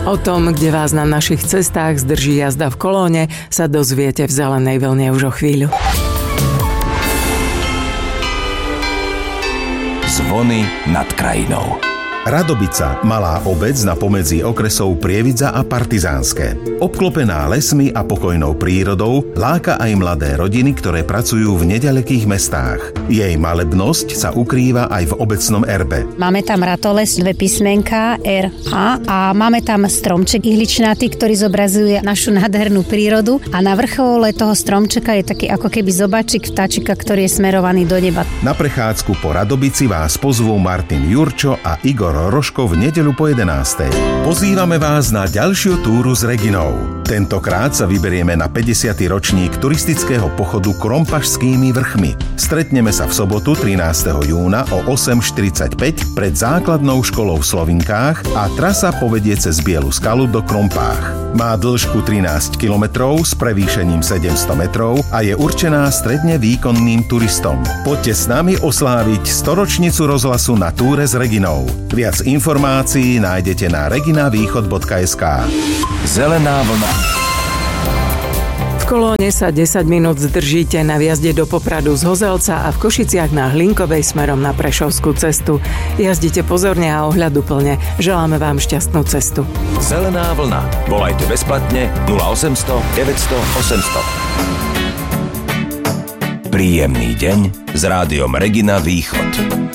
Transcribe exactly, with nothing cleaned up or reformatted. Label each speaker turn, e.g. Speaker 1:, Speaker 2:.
Speaker 1: O tom, kde vás na našich cestách zdrží jazda v kolóne, sa dozviete v Zelenej vlne už o chvíľu.
Speaker 2: Zvony nad krajinou.
Speaker 3: Radobica, malá obec na pomedzi okresov Prievidza a Partizánske. Obklopená lesmi a pokojnou prírodou, láka aj mladé rodiny, ktoré pracujú v neďalekých mestách. Jej malebnosť sa ukrýva aj v obecnom erbe.
Speaker 4: Máme tam ratoles, dve písmenká er á a máme tam stromček ihličnatý, ktorý zobrazuje našu nádhernú prírodu a na vrchole toho stromčeka je taký ako keby zobačik vtáčika, ktorý je smerovaný do neba.
Speaker 3: Na prechádzku po Radobici vás pozvú Martin Jurčo a Igor Rožko v nedeľu po jedenástej. Pozývame vás na ďalšiu túru s Reginou. Tentokrát sa vyberieme na päťdesiaty ročník turistického pochodu Krompašskými vrchmi. Stretneme sa v sobotu trinásteho júna o osem štyridsaťpäť pred základnou školou v Slovinkách a trasa povedie cez Bielu skalu do Krompách. Má dĺžku trinásť kilometrov s prevýšením sedemsto metrov a je určená stredne výkonným turistom. Poďte s nami osláviť storočnicu rozhlasu na túre s Reginou. Viac informácií nájdete na reginavýchod bodka es ká.
Speaker 2: Zelená vlna.
Speaker 1: V kolóne sa desať minút zdržíte na vjazde do Popradu z Hozelca a v Košiciach na Hlinkovej smerom na Prešovskú cestu. Jazdite pozorne a ohľaduplne. Želáme vám šťastnú cestu.
Speaker 2: Zelená vlna. Volajte bezplatne nula osemsto deväťsto osemsto. Príjemný deň s rádiom Regina Východ.